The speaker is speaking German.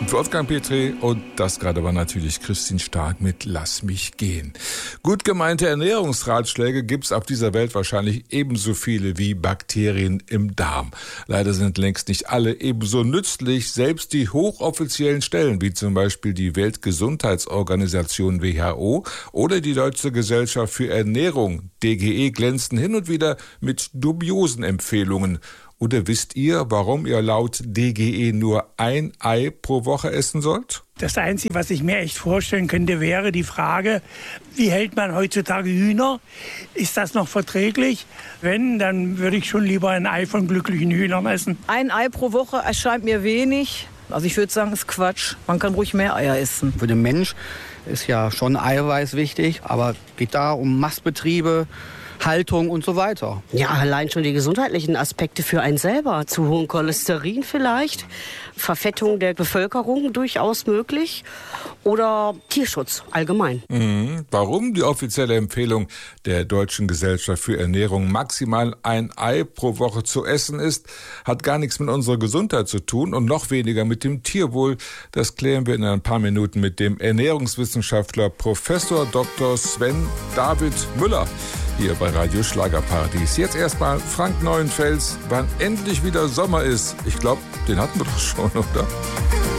mit Wolfgang Petri und das gerade war natürlich Christine Stark mit Lass mich gehen. Gut gemeinte Ernährungsratschläge gibt's auf dieser Welt wahrscheinlich ebenso viele wie Bakterien im Darm. Leider sind längst nicht alle ebenso nützlich. Selbst die hochoffiziellen Stellen, wie zum Beispiel die Weltgesundheitsorganisation WHO oder die Deutsche Gesellschaft für Ernährung, DGE, glänzen hin und wieder mit dubiosen Empfehlungen. Oder wisst ihr, warum ihr laut DGE nur ein Ei pro Woche essen sollt? Das Einzige, was ich mir echt vorstellen könnte, wäre die Frage, wie hält man heutzutage Hühner? Ist das noch verträglich? Wenn, dann würde ich schon lieber ein Ei von glücklichen Hühnern essen. Ein Ei pro Woche erscheint mir wenig. Also ich würde sagen, ist Quatsch. Man kann ruhig mehr Eier essen. Für den Mensch ist ja schon Eiweiß wichtig, aber geht da um Mastbetriebe, Haltung und so weiter. Ja, allein schon die gesundheitlichen Aspekte für einen selber. Zu hohen Cholesterin vielleicht, Verfettung der Bevölkerung durchaus möglich oder Tierschutz allgemein. Warum die offizielle Empfehlung der Deutschen Gesellschaft für Ernährung maximal ein Ei pro Woche zu essen ist, hat gar nichts mit unserer Gesundheit zu tun und noch weniger mit dem Tierwohl. Das klären wir in ein paar Minuten mit dem Ernährungswissenschaftler Professor Dr. Sven David Müller hier bei Radio Schlagerpartys. Jetzt erstmal Frank Neuenfels, wann endlich wieder Sommer ist. Ich glaube, den hatten wir doch schon, oder?